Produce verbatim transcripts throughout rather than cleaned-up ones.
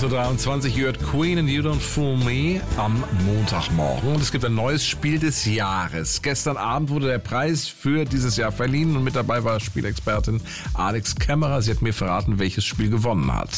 acht Uhr dreiundzwanzig, ihr hört Queen and You Don't Fool Me am Montagmorgen. Und es gibt ein neues Spiel des Jahres. Gestern Abend wurde der Preis für dieses Jahr verliehen und mit dabei war Spielexpertin Alex Kämmerer. Sie hat mir verraten, welches Spiel gewonnen hat.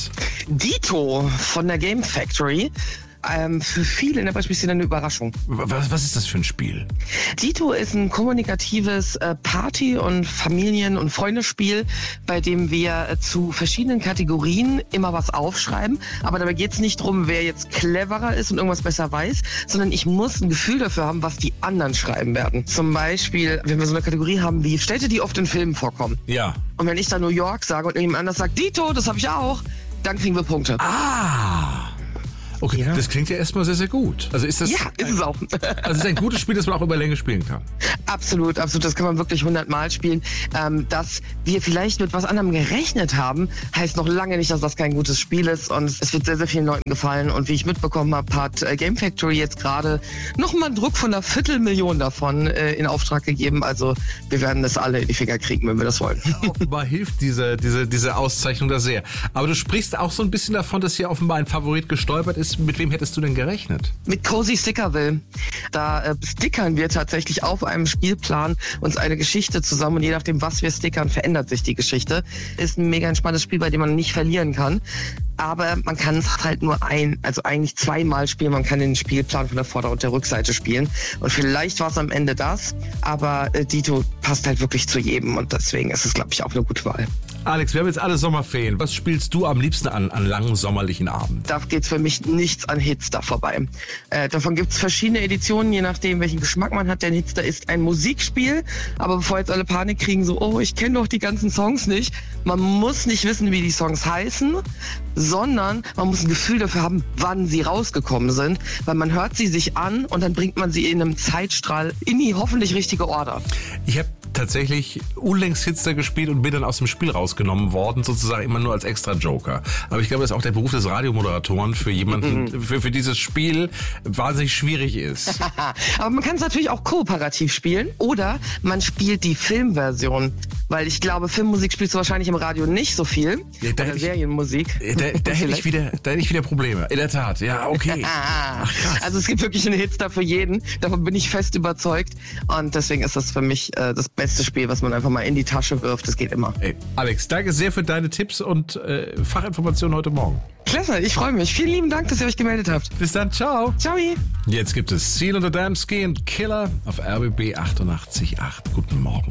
Dito von der Game Factory. Ähm, für viele in der Beispielszene eine Überraschung. Was, was ist das für ein Spiel? Dito ist ein kommunikatives äh, Party- und Familien- und Freundespiel, bei dem wir äh, zu verschiedenen Kategorien immer was aufschreiben. Aber dabei geht es nicht darum, wer jetzt cleverer ist und irgendwas besser weiß, sondern ich muss ein Gefühl dafür haben, was die anderen schreiben werden. Zum Beispiel, wenn wir so eine Kategorie haben wie Städte, die oft in Filmen vorkommen. Ja. Und wenn ich da New York sage und jemand anders sagt, Dito, das habe ich auch, dann kriegen wir Punkte. Ah! Okay, ja. Das klingt ja erstmal sehr, sehr gut. Also ist das ja, ist es auch. Also es ist ein gutes Spiel, das man auch über Länge spielen kann. Absolut, absolut. Das kann man wirklich hundertmal spielen. Ähm, dass wir vielleicht mit was anderem gerechnet haben, heißt noch lange nicht, dass das kein gutes Spiel ist. Und es wird sehr, sehr vielen Leuten gefallen. Und wie ich mitbekommen habe, hat äh, Game Factory jetzt gerade nochmal einen Druck von einer Viertelmillion davon äh, in Auftrag gegeben. Also wir werden das alle in die Finger kriegen, wenn wir das wollen. Offenbar hilft diese, diese, diese Auszeichnung da sehr. Aber du sprichst auch so ein bisschen davon, dass hier offenbar ein Favorit gestolpert ist. Mit wem hättest du denn gerechnet? Mit Cozy Stickerville. Da äh, stickern wir tatsächlich auf einem Spielplan uns eine Geschichte zusammen und je nachdem, was wir stickern, verändert sich die Geschichte. Ist ein mega entspanntes Spiel, bei dem man nicht verlieren kann. Aber man kann es halt nur ein, also eigentlich zweimal spielen. Man kann den Spielplan von der Vorder- und der Rückseite spielen. Und vielleicht war es am Ende das, aber äh, Dito passt halt wirklich zu jedem und deswegen ist es, glaube ich, auch eine gute Wahl. Alex, wir haben jetzt alle Sommerferien. Was spielst du am liebsten an, an langen sommerlichen Abenden? Da geht's für mich nichts an Hitster vorbei. Äh, davon gibt's verschiedene Editionen, je nachdem, welchen Geschmack man hat. Denn Hitster ist ein Musikspiel. Aber bevor jetzt alle Panik kriegen, so, oh, ich kenne doch die ganzen Songs nicht. Man muss nicht wissen, wie die Songs heißen, sondern man muss ein Gefühl dafür haben, wann sie rausgekommen sind. Weil man hört sie sich an und dann bringt man sie in einem Zeitstrahl in die hoffentlich richtige Order. Ich habe tatsächlich unlängst Hitster gespielt und bin dann aus dem Spiel rausgenommen worden, sozusagen immer nur als extra Joker. Aber ich glaube, dass auch der Beruf des Radiomoderatoren für jemanden, mhm. für, für dieses Spiel wahnsinnig schwierig ist. Aber man kann es natürlich auch kooperativ spielen oder man spielt die Filmversion, weil ich glaube, Filmmusik spielst du wahrscheinlich im Radio nicht so viel. Ja, da oder Serienmusik. Da, da, hätte ich wieder, da hätte ich wieder Probleme. In der Tat, ja, okay. Ach, krass. Also es gibt wirklich einen Hitster für jeden, davon bin ich fest überzeugt und deswegen ist das für mich äh, das beste Spiel, was man einfach mal in die Tasche wirft. Das geht immer. Ey, Alex, danke sehr für deine Tipps und äh, Fachinformationen heute Morgen. Klasse, ich freue mich. Vielen lieben Dank, dass ihr euch gemeldet habt. Bis dann, ciao. Ciao. Jetzt gibt es Seal und Adamski und Killer auf R B B achtundachtzig Komma acht. Guten Morgen.